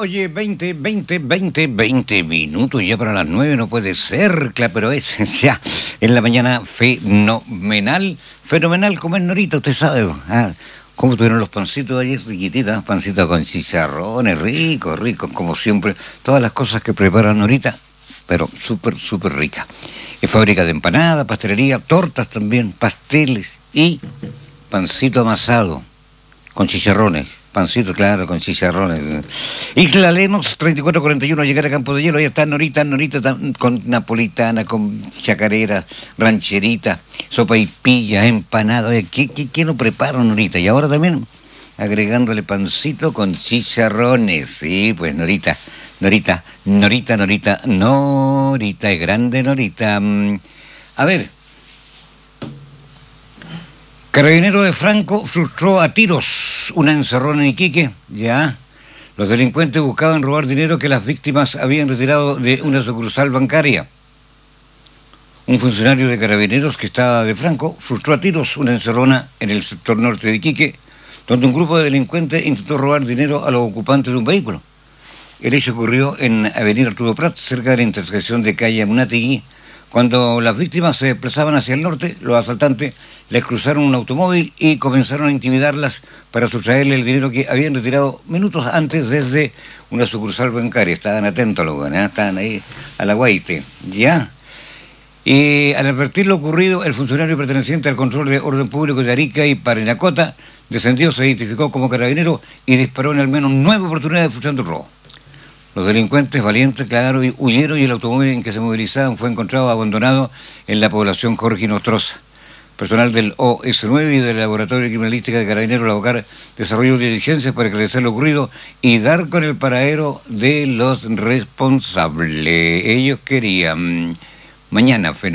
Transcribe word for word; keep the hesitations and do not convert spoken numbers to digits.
Oye, veinte, veinte, veinte, veinte minutos ya para las nueve, no puede ser, claro, pero es ya en la mañana fenomenal, fenomenal comer Norita, usted sabe, ah, cómo tuvieron los pancitos ayer, riquititas, pancitos con chicharrones, ricos, ricos, como siempre, todas las cosas que preparan Norita, pero súper, súper rica. Es fábrica de empanadas, pastelería, tortas también, pasteles y pancito amasado con chicharrones. Pancito, claro, con chicharrones. Isla Lemos, treinta y cuatro cuarenta y uno, llegar a Campo de Hielo. Ahí está Norita, Norita con napolitana, con chacarera, rancherita, sopa y pilla, empanada. ¿Qué, qué, qué no preparo, Norita? Y ahora también agregándole pancito con chicharrones. Sí, pues Norita, Norita, Norita, Norita, Norita, es grande Norita. A ver. Carabinero de Franco frustró a tiros una encerrona en Iquique. Ya, los delincuentes buscaban robar dinero que las víctimas habían retirado de una sucursal bancaria. Un funcionario de Carabineros que estaba de Franco frustró a tiros una encerrona en el sector norte de Iquique, donde un grupo de delincuentes intentó robar dinero a los ocupantes de un vehículo. El hecho ocurrió en Avenida Arturo Prat, cerca de la intersección de calle Munategui. Cuando las víctimas se desplazaban hacia el norte, los asaltantes les cruzaron un automóvil y comenzaron a intimidarlas para sustraerle el dinero que habían retirado minutos antes desde una sucursal bancaria. Estaban atentos los buenos, ¿eh? Estaban ahí a la guaite, ¿ya? Y al advertir lo ocurrido, el funcionario perteneciente al control de orden público de Arica y Parinacota descendió, se identificó como carabinero y disparó en al menos nueve oportunidades frustrando el robo. Los delincuentes valientes, claro, huyeron y el automóvil en que se movilizaban fue encontrado abandonado en la población Jorge Nostroza. Personal del O S nueve y del Laboratorio de Criminalística de Carabineros La Bocar desarrolló diligencias para esclarecer lo ocurrido y dar con el paradero de los responsables. Ellos querían mañana,